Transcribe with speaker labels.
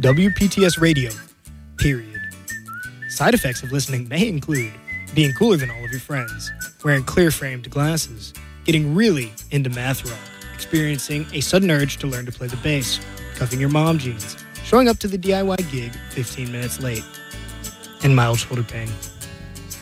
Speaker 1: WPTS Radio, period. Side effects of listening may include being cooler than all of your friends, wearing clear-framed glasses, getting really into math rock, experiencing a sudden urge to learn to play the bass, cuffing your mom jeans, showing up to the DIY gig 15 minutes late, and mild shoulder pain.